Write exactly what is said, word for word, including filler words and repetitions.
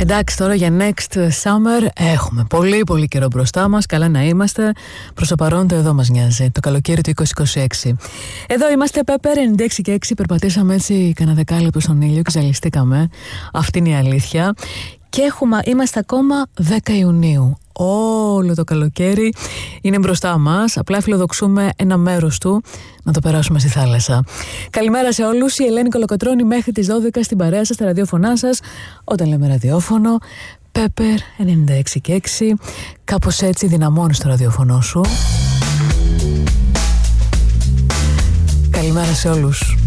Εντάξει, τώρα για next summer έχουμε πολύ πολύ καιρό μπροστά μας. Καλά να είμαστε. Προς το παρόν το εδώ μας νοιάζει. Το καλοκαίρι του είκοσι είκοσι έξι. Εδώ είμαστε Pepper ενενήντα έξι και έξι. Περπατήσαμε έτσι κανένα δεκάλεπτο στον ήλιο και ζαλιστήκαμε. Αυτή είναι η αλήθεια. Και έχουμε, είμαστε ακόμα δέκα Ιουνίου. Όλο το καλοκαίρι είναι μπροστά μας. Απλά φιλοδοξούμε ένα μέρος του να το περάσουμε στη θάλασσα. Καλημέρα σε όλους. Η Ελένη Κολοκοτρώνη μέχρι τις δώδεκα στην παρέα σας, στα ραδιόφωνά σας. Όταν λέμε ραδιόφωνο, Pepper ενενήντα έξι και έξι. Κάπως έτσι δυναμώνεις το ραδιόφωνο σου. Καλημέρα σε όλους.